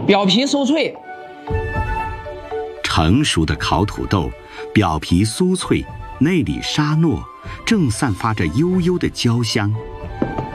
表皮酥脆。 成熟的烤土豆，表皮酥脆，内里沙糯，正散发着悠悠的焦香。